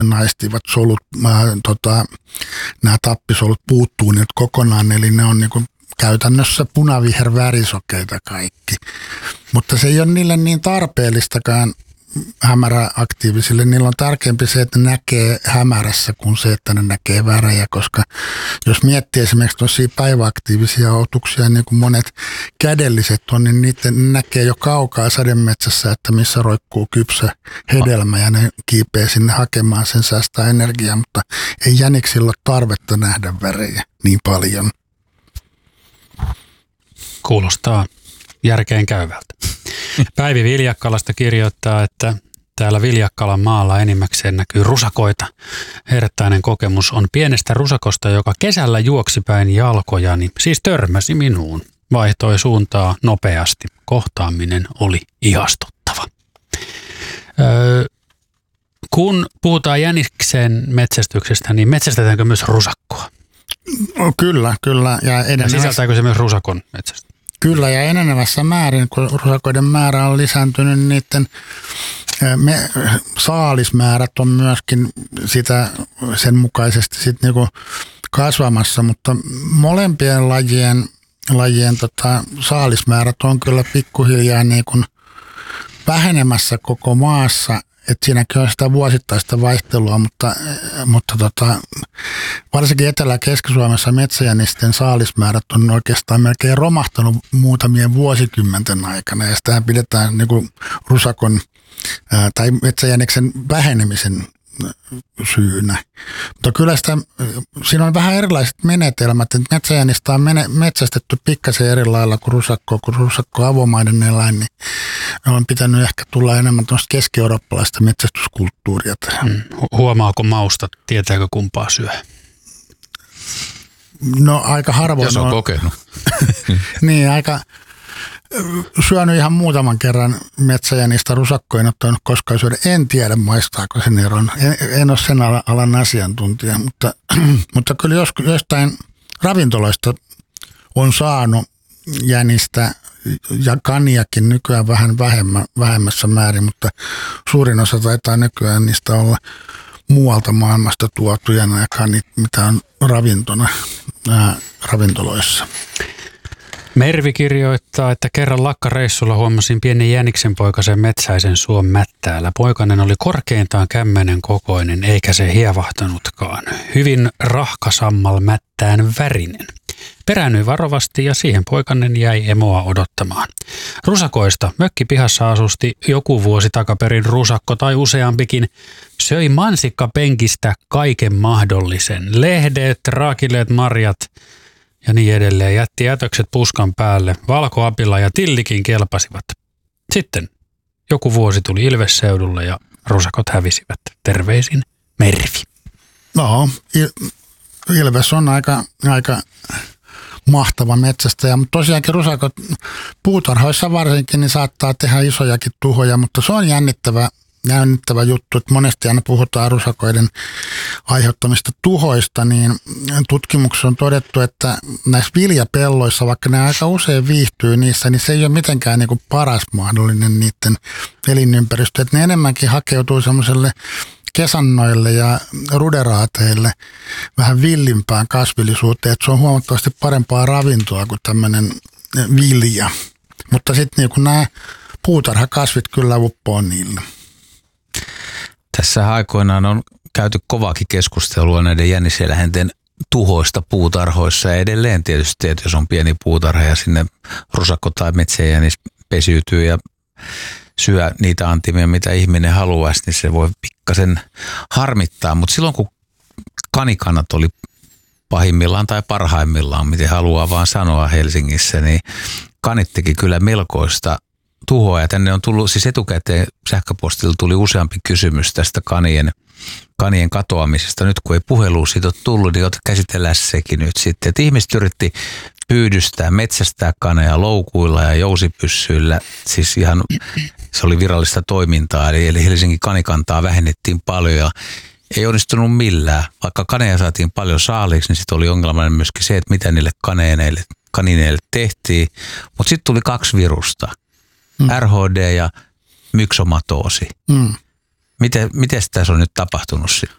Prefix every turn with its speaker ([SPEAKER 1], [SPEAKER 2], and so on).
[SPEAKER 1] naistivat solut, nämä tappisolut puuttuu nyt kokonaan, eli ne on niin kuin käytännössä punaviher värisokeita kaikki. Mutta se ei ole niille niin tarpeellistakaan hämäräaktiivisille. Niillä on tärkeämpi se, että ne näkee hämärässä kuin se, että ne näkee värejä, koska jos miettii esimerkiksi tosia päiväaktiivisia otuksia, niin kuin monet kädelliset on, niin niiden näkee jo kaukaa sademetsässä, että missä roikkuu kypsä hedelmä ja ne kiipee sinne hakemaan sen, säästää energiaa, mutta ei jäniksillä ole tarvetta nähdä värejä niin paljon.
[SPEAKER 2] Kuulostaa järkeen käyvältä. Päivi Viljakkalasta kirjoittaa, että täällä Viljakkalan maalla enimmäkseen näkyy rusakoita. Herttainen kokemus on pienestä rusakosta, joka kesällä juoksi päin jalkojani, siis törmäsi minuun. Vaihtoi suuntaa nopeasti. Kohtaaminen oli ihastuttava. Kun puhutaan jäniksen metsästyksestä, niin metsästetäänkö myös rusakkoa?
[SPEAKER 1] No, kyllä.
[SPEAKER 2] Ja sisältääkö se myös rusakon metsästä?
[SPEAKER 1] Kyllä, ja enenevässä määrin, kun rusakoiden määrä on lisääntynyt, niin niiden saalismäärät on myöskin sen mukaisesti sit niinku kasvamassa, mutta molempien lajien saalismäärät on kyllä pikkuhiljaa niinku vähenemässä koko maassa. Että siinäkin on sitä vuosittaista vaihtelua, mutta varsinkin Etelä- ja Keski-Suomessa metsäjänisten saalismäärät on oikeastaan melkein romahtanut muutamien vuosikymmenten aikana. Ja sitähän pidetään niin kuin rusakon tai metsäjäniksen vähenemisen syynä. Mutta kyllä siinä on vähän erilaiset menetelmät. Että metsäjänistä on metsästetty pikkasen eri lailla kuin rusakko. Kun rusakko on avomaiden eläin, niin on pitänyt ehkä tulla enemmän tuosta keski-eurooppalaista metsästyskulttuuria tähän.
[SPEAKER 2] Huomaako mausta, tietääkö kumpaa syö?
[SPEAKER 1] No aika harvoin.
[SPEAKER 3] Jos on kokenut.
[SPEAKER 1] Niin, syönyt ihan muutaman kerran metsäjänistä, rusakkoa en ottanut koskaan syödä. En tiedä, maistaako sen eron. En ole sen alan asiantuntija, mutta kyllä jostain ravintoloista on saanut jänistä ja kaniakin nykyään vähän vähemmässä määrin, mutta suurin osa taitaa nykyään niistä olla muualta maailmasta tuotuja nämä kanit, mitä on ravintoloissa.
[SPEAKER 2] Mervi kirjoittaa, että kerran lakkareissulla huomasin pienen jäniksen poikasen metsäisen suon mättäällä. Poikanen oli korkeintaan kämmenen kokoinen, eikä se hievahtanutkaan. Hyvin rahkasammal mättään värinen. Peräännyin varovasti ja siihen poikanen jäi emoa odottamaan. Rusakoista mökkipihassa asusti joku vuosi takaperin rusakko tai useampikin. Söi mansikkapenkistä kaiken mahdollisen. Lehdet, raakileet, marjat ja niin edelleen. Jätti jätökset puskan päälle. Valkoapila ja tillikin kelpasivat. Sitten joku vuosi tuli Ilvesseudulle ja rusakot hävisivät. Terveisin Mervi.
[SPEAKER 1] No, Ilves on aika mahtava metsästäjä, mutta tosiaankin rusakot puutarhoissa varsinkin niin saattaa tehdä isojakin tuhoja, mutta se on jännittävä juttu, että monesti aina puhutaan rusakoiden aiheuttamista tuhoista, niin tutkimuksessa on todettu, että näissä viljapelloissa, vaikka ne aika usein viihtyy niissä, niin se ei ole mitenkään niin kuin paras mahdollinen niiden elinympäristö, että ne enemmänkin hakeutuu semmoiselle kesannoille ja ruderaateille vähän villimpään kasvillisuuteen, että se on huomattavasti parempaa ravintoa kuin tämmöinen vilja. Mutta sitten niin nämä puutarhakasvit kyllä uppoo niille.
[SPEAKER 3] Tässä aikoinaan on käyty kovaakin keskustelua näiden jänniseläinten tuhoista puutarhoissa ja edelleen tietysti, että jos on pieni puutarha ja sinne rusakko tai metsäjänis pesiytyy ja syö niitä antimia, mitä ihminen haluaisi, niin se voi pikkasen harmittaa. Mutta silloin, kun kanikannat oli pahimmillaan tai parhaimmillaan, miten haluaa vaan sanoa Helsingissä, niin kanit teki kyllä melkoista tuhoa. Ja tänne on tullut, siis etukäteen sähköpostilla tuli useampi kysymys tästä kanien katoamisesta. Nyt kun ei puhelua siitä ole tullut, niin käsitellään sekin nyt sitten. Että ihmiset yritti pyydystää, metsästää kaneja loukuilla ja jousipyssyillä. Siis ihan se oli virallista toimintaa, eli Helsingin kanikantaa vähennettiin paljon ja ei onnistunut millään. Vaikka kaneja saatiin paljon saaliiksi, niin sitten oli ongelmallinen myöskin se, että mitä niille kanineille tehtiin. Mutta sitten tuli 2 virusta, RHD ja myksomatoosi. Miten tässä on nyt tapahtunut sitten?